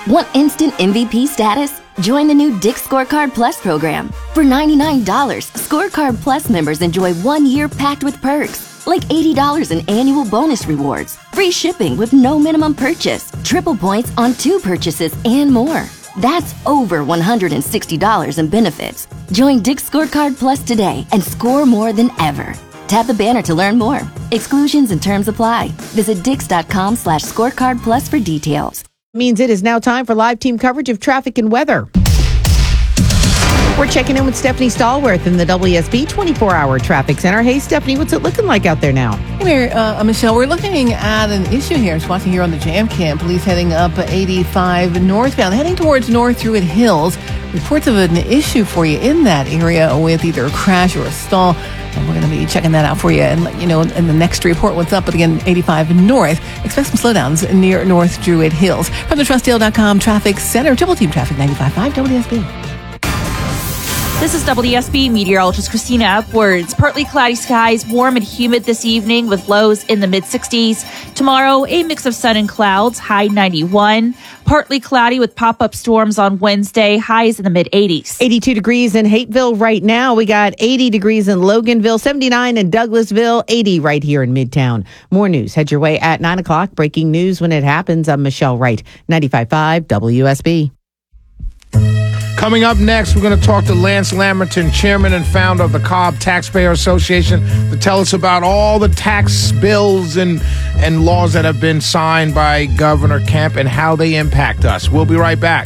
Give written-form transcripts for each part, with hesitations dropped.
Want instant MVP status? Join the new Dick's Scorecard Plus program. For $99, Scorecard Plus members enjoy 1 year packed with perks, like $80 in annual bonus rewards, free shipping with no minimum purchase, triple points on 2 purchases, and more. That's over $160 in benefits. Join Dick's Scorecard Plus today and score more than ever. Tap the banner to learn more. Exclusions and terms apply. Visit dix.com/scorecard plus for details. Means it is now time for live team coverage of traffic and weather. We're checking in with Stephanie Stallworth in the WSB 24-hour traffic center. Hey, Stephanie, what's it looking like out there now? Hey, Michelle, we're looking at an issue here. Just watching here on the Jam Cam. Police heading up 85 northbound, heading towards North Druid Hills. Reports of an issue for you in that area with either a crash or a stall. And we're going to be checking that out for you and let you know in the next report what's up. But again, 85 north. Expect some slowdowns near North Druid Hills. From the TrustDale.com Traffic Center, Triple Team Traffic 95.5 WSB. This is WSB meteorologist Christina Upwards. Partly cloudy skies, warm and humid this evening with lows in the mid-60s. Tomorrow, a mix of sun and clouds, high 91. Partly cloudy with pop-up storms on Wednesday, highs in the mid-80s. 82 degrees in Hateville right now. We got 80 degrees in Loganville, 79 in Douglasville, 80 right here in Midtown. More news. Head your way at 9 o'clock. Breaking news when it happens. I'm Michelle Wright, 95.5 WSB. Coming up next, we're going to talk to Lance Lamberton, chairman and founder of the Cobb Taxpayer Association, to tell us about all the tax bills and laws that have been signed by Governor Kemp and how they impact us. We'll be right back.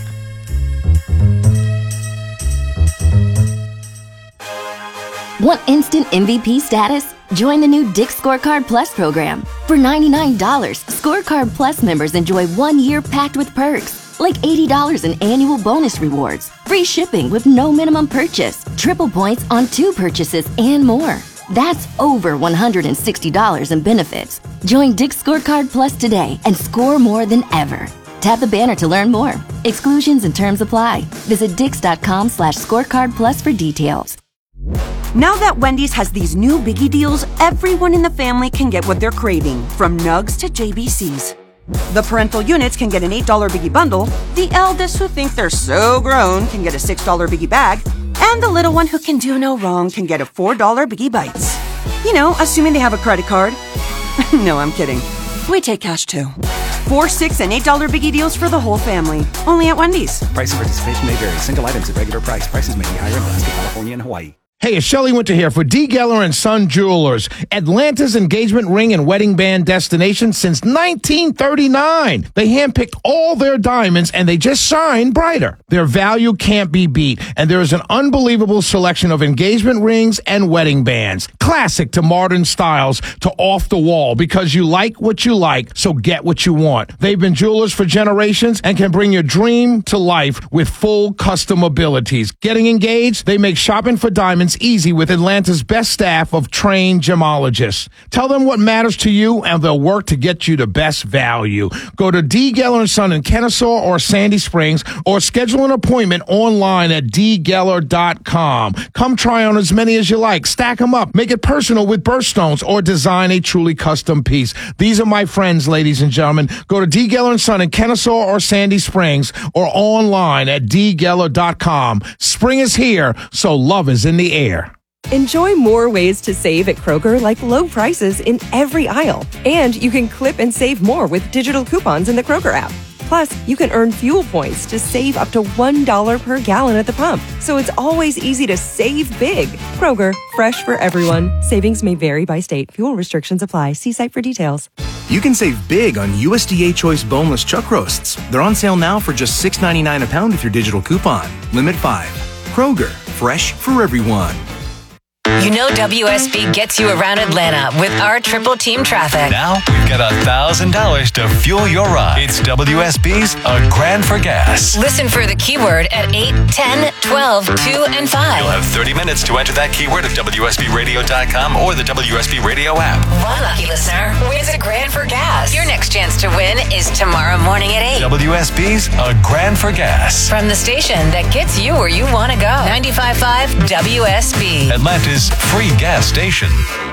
Want instant MVP status? Join the new Dick's Scorecard Plus program. For $99, Scorecard Plus members enjoy 1 year packed with perks, like $80 in annual bonus rewards, free shipping with no minimum purchase, triple points on 2 purchases, and more. That's over $160 in benefits. Join Dick's Scorecard Plus today and score more than ever. Tap the banner to learn more. Exclusions and terms apply. Visit dix.com/scorecard plus for details. Now that Wendy's has these new biggie deals, everyone in the family can get what they're craving, from Nugs to JBC's. The parental units can get an $8 biggie bundle, the eldest who think they're so grown can get a $6 biggie bag, and the little one who can do no wrong can get a $4 biggie bites. You know, assuming they have a credit card. No, I'm kidding. We take cash too. $4, $6, and $8 biggie deals for the whole family. Only at Wendy's. Price and participation may vary. Single items at regular price. Prices may be higher in Alaska, California, and Hawaii. Hey, it's Shelley Winter here for D. Geller & Son Jewelers, Atlanta's engagement ring and wedding band destination since 1939. They handpicked all their diamonds and they just shine brighter. Their value can't be beat, and there is an unbelievable selection of engagement rings and wedding bands. Classic to modern styles to off the wall, because you like what you like, so get what you want. They've been jewelers for generations and can bring your dream to life with full custom abilities. Getting engaged, they make shopping for diamonds easy with Atlanta's best staff of trained gemologists. Tell them what matters to you and they'll work to get you the best value. Go to D. Geller & Son in Kennesaw or Sandy Springs or schedule an appointment online at dgeller.com. Come try on as many as you like. Stack them up. Make it personal with birthstones or design a truly custom piece. These are my friends, ladies and gentlemen. Go to D. Geller & Son in Kennesaw or Sandy Springs or online at dgeller.com. Spring is here, so love is in the air. Enjoy more ways to save at Kroger, like low prices in every aisle. And you can clip and save more with digital coupons in the Kroger app. Plus, you can earn fuel points to save up to $1 per gallon at the pump. So it's always easy to save big. Kroger, fresh for everyone. Savings may vary by state. Fuel restrictions apply. See site for details. You can save big on USDA Choice boneless chuck roasts. They're on sale now for just $6.99 a pound with your digital coupon. Limit 5. Kroger, fresh for everyone. You know WSB gets you around Atlanta with our Triple Team Traffic. Now we've got $1,000 to fuel your ride. It's WSB's A Grand for Gas. Listen for the keyword at 8, 10, 12, 2, and 5. You'll have 30 minutes to enter that keyword at WSBRadio.com or the WSB Radio app. One lucky listener wins a grand for gas. Your next chance to win is tomorrow morning at 8. WSB's A Grand for Gas. From the station that gets you where you want to go. 95.5 WSB. Atlanta's free gas station.